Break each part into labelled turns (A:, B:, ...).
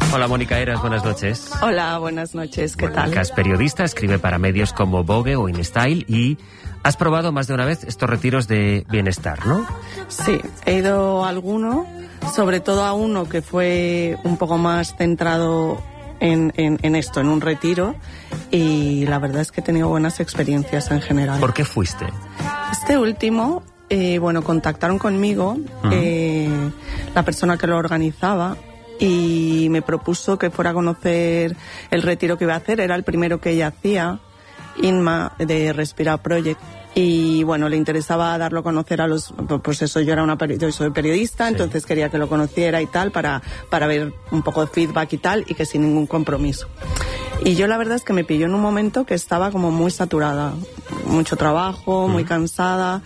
A: Hola, Mónica Heras, buenas noches.
B: Hola, buenas noches, ¿qué tal?
A: Mónica es periodista, escribe para medios como Vogue o InStyle y has probado más de una vez estos retiros de bienestar, ¿no?
B: Sí, he ido a alguno, sobre todo a uno que fue un poco más centrado en esto, en un retiro, y la verdad es que he tenido buenas experiencias en general.
A: ¿Por qué fuiste?
B: Este último, contactaron conmigo la persona que lo organizaba y me propuso que fuera a conocer el retiro que iba a hacer. Era el primero que ella hacía, Inma, de Respira Project. Y bueno, le interesaba darlo a conocer a los... Pues eso, yo soy periodista, sí. Entonces quería que lo conociera y tal, para ver un poco de feedback y tal, y que sin ningún compromiso. Y yo la verdad es que me pilló en un momento que estaba como muy saturada. Mucho trabajo, muy cansada.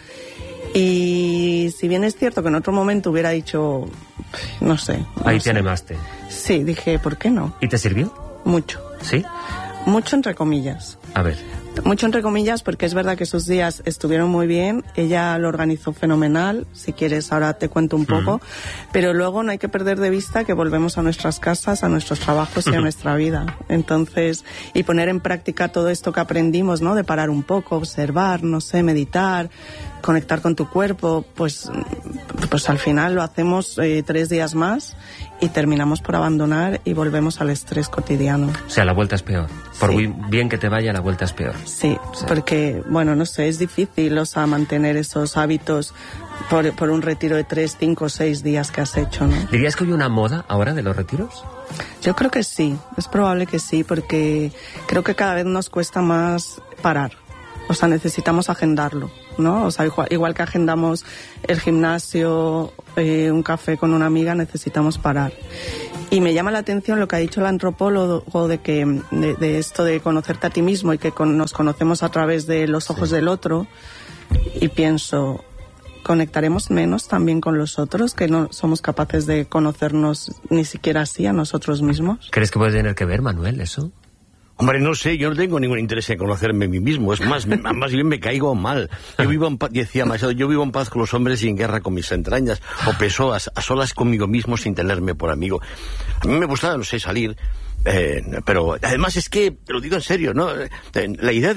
B: Y si bien es cierto que en otro momento hubiera dicho... No sé.
A: Ahí te animaste.
B: Sí, dije, ¿por qué no?
A: ¿Y te sirvió?
B: Mucho.
A: ¿Sí?
B: Mucho entre comillas.
A: A ver...
B: Mucho entre comillas, porque es verdad que esos días estuvieron muy bien. Ella lo organizó fenomenal. Si quieres, ahora te cuento un poco. Pero luego no hay que perder de vista que volvemos a nuestras casas, a nuestros trabajos y a nuestra vida. Entonces, y poner en práctica todo esto que aprendimos, ¿no? De parar un poco, observar, no sé, meditar, conectar con tu cuerpo. Pues al final lo hacemos 3 días más y terminamos por abandonar y volvemos al estrés cotidiano.
A: O sea, la vuelta es peor. Por
B: Sí.
A: muy bien que te vaya, la vuelta es peor.
B: Sí, porque, no sé, es difícil, mantener esos hábitos por un retiro de 3, 5, 6 días que has hecho, ¿no?
A: ¿Dirías que hay una moda ahora de los retiros?
B: Yo creo que sí, es probable que sí, porque creo que cada vez nos cuesta más parar. O sea, necesitamos agendarlo, ¿no? O sea, igual que agendamos el gimnasio, un café con una amiga, necesitamos parar. Y me llama la atención lo que ha dicho el antropólogo de esto de conocerte a ti mismo y que nos conocemos a través de los ojos del otro. Y pienso, ¿conectaremos menos también con los otros, que no somos capaces de conocernos ni siquiera así a nosotros mismos?
A: ¿Crees que puede tener que ver, Manuel, eso?
C: Hombre, no sé, yo no tengo ningún interés en conocerme a mí mismo. Es más bien me caigo mal. Yo vivo en paz, decía Machado, yo vivo en paz con los hombres y en guerra con mis entrañas. O Pessoa, a solas conmigo mismo sin tenerme por amigo. A mí me gusta, no sé, salir... pero además es que, te lo digo en serio, ¿no? La idea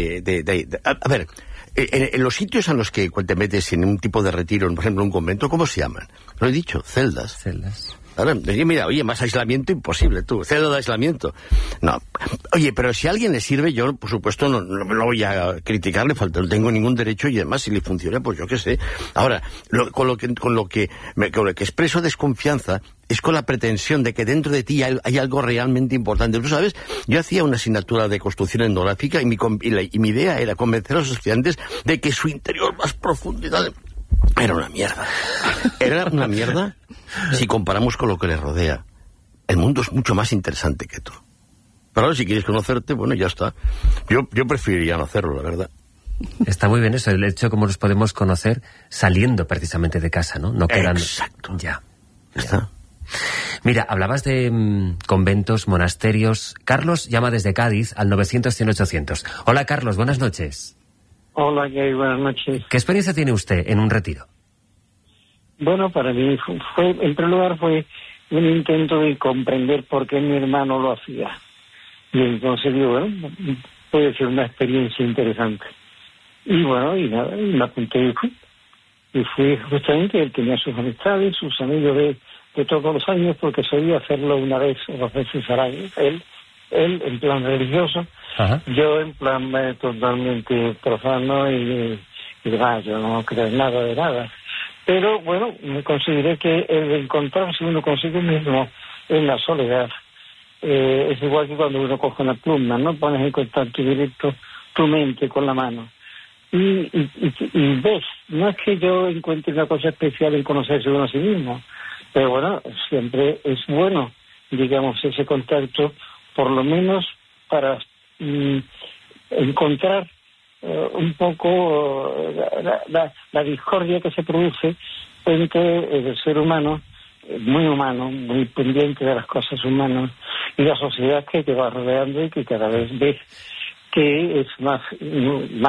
C: a ver, en los sitios en los que te metes en un tipo de retiro, por ejemplo, un convento, ¿cómo se llaman? Lo he dicho, celdas.
A: Celdas.
C: Ahora, mira, oye, más aislamiento imposible, tú, celda de aislamiento. No, oye, pero si a alguien le sirve, yo, por supuesto, no lo voy a criticar, no tengo ningún derecho, y además, si le funciona, pues yo qué sé. Ahora, con lo que expreso desconfianza es con la pretensión de que dentro de ti hay algo realmente importante. Tú sabes, yo hacía una asignatura de construcción etnográfica y mi idea era convencer a los estudiantes de que su interior más profundidad era una mierda. Era una mierda si comparamos con lo que le rodea. El mundo es mucho más interesante que tú. Pero ahora, si quieres conocerte, bueno, ya está. Yo preferiría no hacerlo, la verdad.
A: Está muy bien eso, el hecho de cómo nos podemos conocer saliendo precisamente de casa, ¿no? No quedando...
C: Exacto.
A: Ya.
C: ¿Está?
A: Mira, hablabas de conventos, monasterios. Carlos llama desde Cádiz al 900-100-800. Hola, Carlos, buenas noches.
D: Hola, Gay, buenas noches.
A: ¿Qué experiencia tiene usted en un retiro?
D: Bueno, para mí fue en primer lugar fue un intento de comprender por qué mi hermano lo hacía. Y entonces digo, bueno, puede ser una experiencia interesante. Y bueno, y nada, y me apunté y fui. Y fui justamente, él tenía sus amistades, sus amigos de todos los años, porque solía hacerlo una vez o 2 veces al año. Él en plan religioso, ajá. Yo en plan totalmente profano y demás, yo no creo en nada de nada. Pero bueno, me consideré que el encontrarse uno consigo mismo en la soledad es igual que cuando uno coge una pluma, ¿no? Pones en contacto directo tu mente con la mano. Y ves, no es que yo encuentre una cosa especial en conocerse uno a sí mismo, pero bueno, siempre es bueno, digamos, ese contacto, por lo menos para encontrar un poco la discordia que se produce entre el ser humano, muy pendiente de las cosas humanas, y la sociedad que te va rodeando y que cada vez ves que es más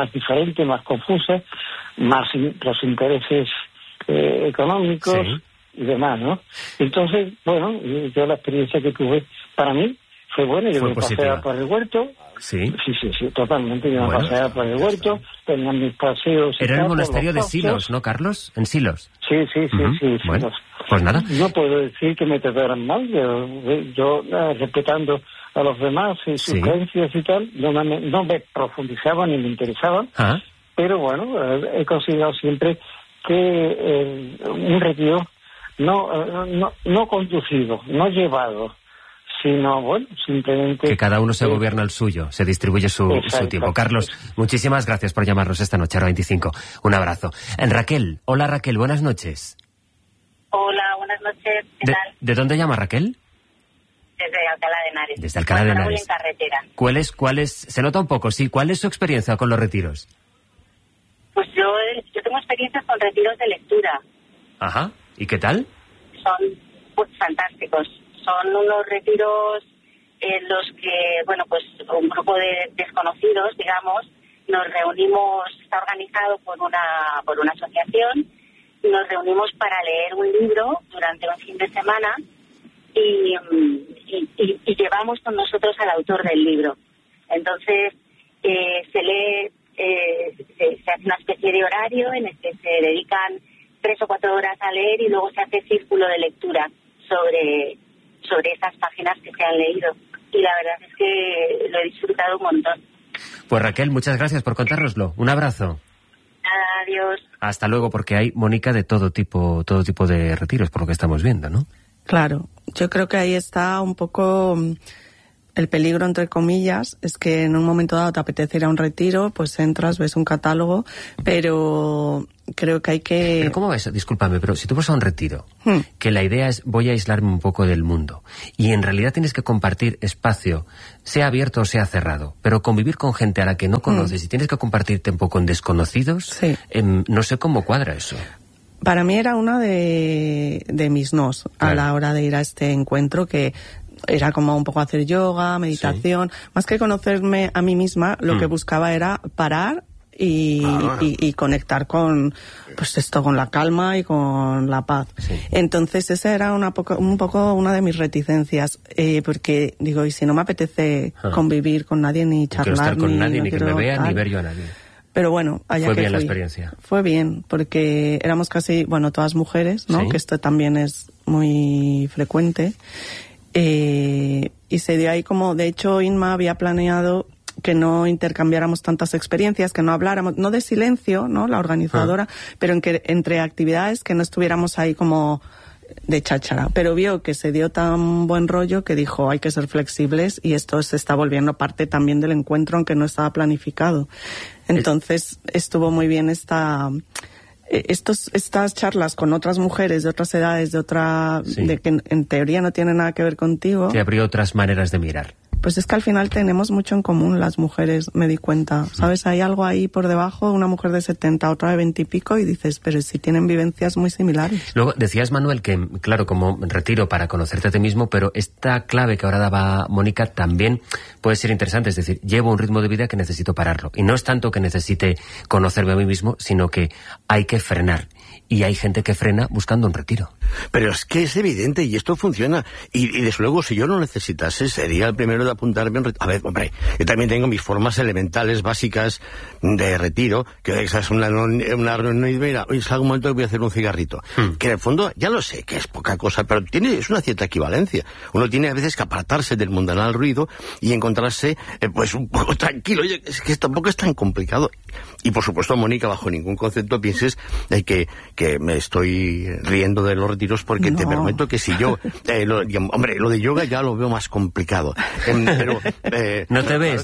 D: diferente, más confusa, más los intereses económicos, sí. y demás, ¿no? Entonces, bueno, yo la experiencia que tuve, para mí, fue buena. Yo me paseaba por el huerto.
A: Sí.
D: Sí, totalmente. Yo me paseaba por el huerto, tenía mis paseos.
A: Era el monasterio de Silos, ¿no, Carlos? ¿En Silos?
D: Sí,
A: Bueno,
D: Silos.
A: pues nada.
D: No puedo decir que me trataran mal, yo respetando a los demás y sus creencias y tal, no me profundizaba ni me interesaba, pero bueno, he considerado siempre que un retiro no conducido, no llevado, sino, bueno, simplemente...
A: Que cada uno se gobierna el suyo, se distribuye su tiempo. Carlos, muchísimas gracias por llamarnos esta noche, a 25. Un abrazo. Raquel, hola Raquel, buenas noches.
E: Hola, buenas noches, ¿qué tal?
A: ¿De dónde llama Raquel?
E: Desde Alcalá de Henares.
A: Desde Alcalá de Henares.
E: En carretera.
A: ¿Cuál es? Se nota un poco, sí. ¿Cuál es su experiencia con los retiros?
E: Pues yo tengo experiencias con retiros de lectura.
A: Ajá. ¿Y qué tal?
E: Son pues fantásticos. Son unos retiros en los que, bueno, pues un grupo de desconocidos, digamos, nos reunimos, está organizado por una asociación, nos reunimos para leer un libro durante un fin de semana y llevamos con nosotros al autor del libro. Entonces, se lee, se hace una especie de horario en el que se dedican 3 o 4 horas a leer y luego se hace círculo de lectura sobre esas páginas que se han leído. Y la verdad es que lo he disfrutado un montón.
A: Pues Raquel, muchas gracias por contárnoslo. Un abrazo.
E: Adiós.
A: Hasta luego, porque hay, Mónica, de todo tipo de retiros, por lo que estamos viendo, ¿no?
B: Claro, yo creo que ahí está un poco el peligro, entre comillas, es que en un momento dado te apetece ir a un retiro, pues entras, ves un catálogo, pero creo que hay que...
A: Pero ¿cómo ves? Discúlpame, pero si tú vas a un retiro, que la idea es voy a aislarme un poco del mundo, y en realidad tienes que compartir espacio, sea abierto o sea cerrado, pero convivir con gente a la que no conoces y tienes que compartirte un poco con desconocidos, no sé cómo cuadra eso.
B: Para mí era una de mis nos a la hora de ir a este encuentro, que era como un poco hacer yoga, meditación, más que conocerme a mí misma, lo que buscaba era parar y conectar con, pues esto, con la calma y con la paz. Entonces esa era un poco una de mis reticencias, porque digo, y si no me apetece convivir con nadie, ni charlar,
A: no quiero estar con nadie, ni que me vean,
B: tal,
A: ni ver yo a nadie.
B: Pero bueno, allá
A: fue
B: que
A: bien
B: fui.
A: La experiencia.
B: Fue bien, porque éramos casi, todas mujeres, ¿no? Que esto también es muy frecuente. Y se dio ahí como, de hecho, Inma había planeado que no intercambiáramos tantas experiencias, que no habláramos, no de silencio, ¿no? La organizadora, pero entre actividades que no estuviéramos ahí como de cháchara. Pero vio que se dio tan buen rollo que dijo, hay que ser flexibles, y esto se está volviendo parte también del encuentro, aunque no estaba planificado. Entonces estuvo muy bien estas charlas con otras mujeres de otras edades, de que en teoría no tienen nada que ver contigo.
A: Te abrió otras maneras de mirar.
B: Pues es que al final tenemos mucho en común las mujeres, me di cuenta. ¿Sabes? Hay algo ahí por debajo, una mujer de 70, otra de 20 y pico, y dices, pero si tienen vivencias muy similares.
A: Luego decías, Manuel, que claro, como retiro para conocerte a ti mismo, pero esta clave que ahora daba Mónica también puede ser interesante. Es decir, llevo un ritmo de vida que necesito pararlo. Y no es tanto que necesite conocerme a mí mismo, sino que hay que frenar. Y hay gente que frena buscando un retiro.
C: Pero es que es evidente, y esto funciona. Y desde luego, si yo lo necesitase, sería el primero de apuntarme a un retiro. A ver, hombre, yo también tengo mis formas elementales, básicas de retiro, que es una reunión y mira, hoy es algún momento que voy a hacer un cigarrito. Que en el fondo, ya lo sé, que es poca cosa, pero es una cierta equivalencia. Uno tiene a veces que apartarse del mundanal ruido y encontrarse, pues, un poco tranquilo. Oye, es que tampoco es tan complicado. Y por supuesto, Mónica, bajo ningún concepto pienses que me estoy riendo de los retiros, porque te prometo que si yo... lo de yoga ya lo veo más complicado. Pero...
A: ¿No te ves?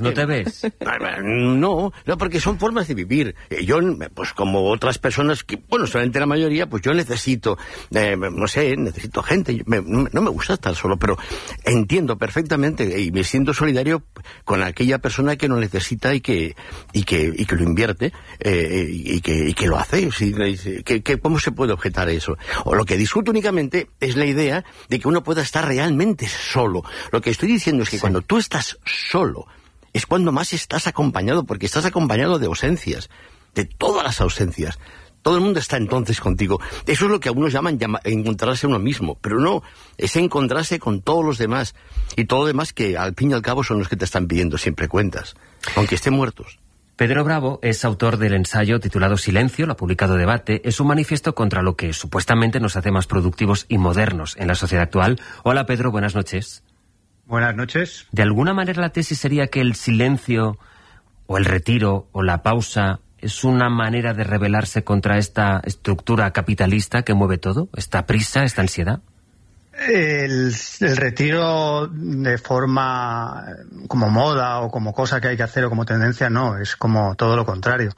C: No, porque son formas de vivir. Yo, pues como otras personas, que, solamente la mayoría, pues yo necesito, necesito gente. No me gusta estar solo, pero entiendo perfectamente y me siento solidario con aquella persona que lo necesita y que lo invierte y que lo hace. ¿Cómo se puede objetar eso? O lo que discuto únicamente es la idea de que uno pueda estar realmente solo. Lo que estoy diciendo es que cuando tú estás solo es cuando más estás acompañado, porque estás acompañado de ausencias, de todas las ausencias. Todo el mundo está entonces contigo. Eso es lo que algunos llaman encontrarse a uno mismo, pero no, es encontrarse con todos los demás, y todo lo demás que al fin y al cabo son los que te están pidiendo siempre cuentas, aunque estén muertos.
A: Pedro Bravo es autor del ensayo titulado Silencio, lo ha publicado Debate. Es un manifiesto contra lo que supuestamente nos hace más productivos y modernos en la sociedad actual. Hola Pedro, buenas noches.
F: Buenas noches.
A: De alguna manera la tesis sería que el silencio o el retiro o la pausa es una manera de rebelarse contra esta estructura capitalista que mueve todo, esta prisa, esta ansiedad.
F: El retiro de forma como moda o como cosa que hay que hacer o como tendencia no, es como todo lo contrario.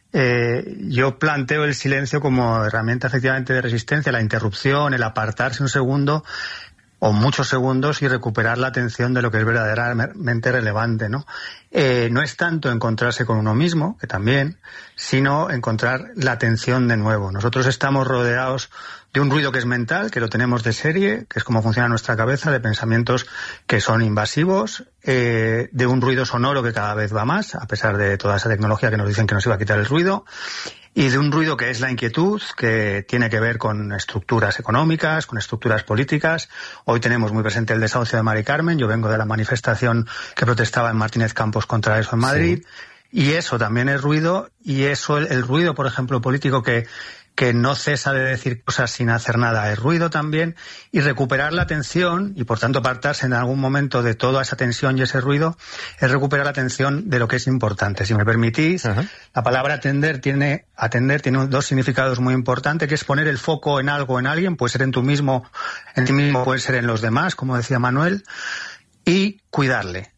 F: Yo planteo el silencio como herramienta efectivamente de resistencia, la interrupción, el apartarse un segundo o muchos segundos y recuperar la atención de lo que es verdaderamente relevante, ¿no? No es tanto encontrarse con uno mismo, que también, sino encontrar la atención de nuevo. Nosotros estamos rodeados de un ruido que es mental, que lo tenemos de serie, que es cómo funciona nuestra cabeza, de pensamientos que son invasivos, de un ruido sonoro que cada vez va más, a pesar de toda esa tecnología que nos dicen que nos iba a quitar el ruido, y de un ruido que es la inquietud, que tiene que ver con estructuras económicas, con estructuras políticas. Hoy tenemos muy presente el desahucio de Mari Carmen, yo vengo de la manifestación que protestaba en Martínez Campos contra eso en Madrid, sí. Y eso también es ruido, y eso, el ruido, por ejemplo, político que no cesa de decir cosas sin hacer nada, es ruido también, y recuperar la atención, y por tanto apartarse en algún momento de toda esa tensión y ese ruido, es recuperar la atención de lo que es importante. Si me permitís, la palabra atender tiene dos significados muy importantes, que es poner el foco en algo, en alguien, puede ser en ti mismo, puede ser en los demás, como decía Manuel, y cuidarle.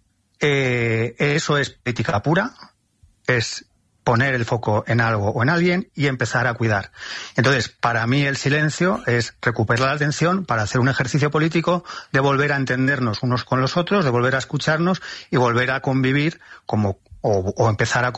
F: Eso es política pura, es poner el foco en algo o en alguien y empezar a cuidar. Entonces, para mí el silencio es recuperar la atención para hacer un ejercicio político de volver a entendernos unos con los otros, de volver a escucharnos y volver a convivir o empezar a